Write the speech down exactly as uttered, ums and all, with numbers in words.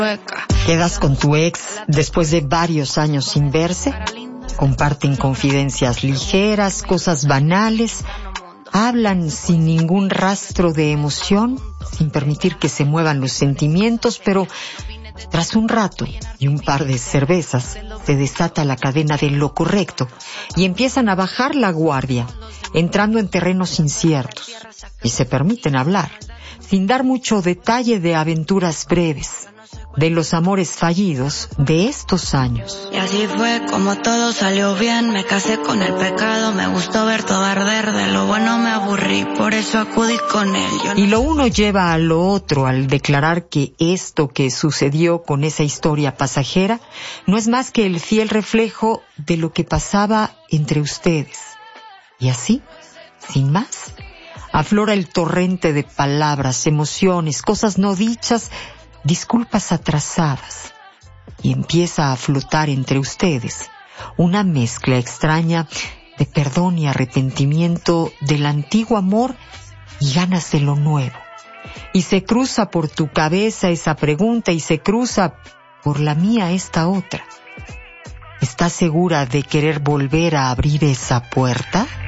Quedas con tu ex después de varios años sin verse. Comparten confidencias ligeras, cosas banales. Hablan sin ningún rastro de emoción, sin permitir que se muevan los sentimientos, pero tras un rato y un par de cervezas, se desata la cadena de lo correcto y empiezan a bajar la guardia, entrando en terrenos inciertos, y se permiten hablar, sin dar mucho detalle de aventuras breves, de los amores fallidos de estos años. Y así fue como todo salió bien, me casé con el pecado, me gustó ver todo arder, de lo bueno me aburrí, por eso acudí con él. Yo no... Y lo uno lleva a lo otro al declarar que esto que sucedió con esa historia pasajera no es más que el fiel reflejo de lo que pasaba entre ustedes. Y así, sin más, aflora el torrente de palabras, emociones, cosas no dichas, disculpas atrasadas, y empieza a flotar entre ustedes una mezcla extraña de perdón y arrepentimiento del antiguo amor y ganas de lo nuevo. Y se cruza por tu cabeza esa pregunta y se cruza por la mía esta otra. ¿Estás segura de querer volver a abrir esa puerta?